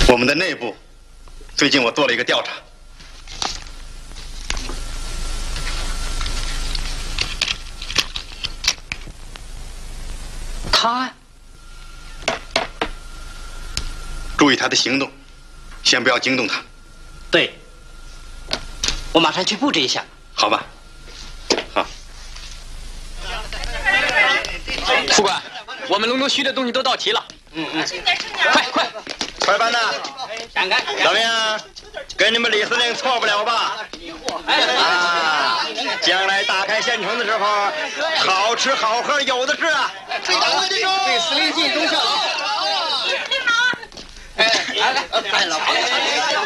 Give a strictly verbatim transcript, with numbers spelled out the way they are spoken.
我们的内部，最近我做了一个调查。 他， 注意他的行动，先不要惊动他。 对，我马上去布置一下。 好吧。好。 副官，我们隆中需的东西都到齐了。嗯嗯，快快快办呐！怎么样？跟你们李司令错不了吧？啊！将来打开县城的时候，好吃好喝有的是啊！ 对司令尽忠孝。 哎，来来，来老婆。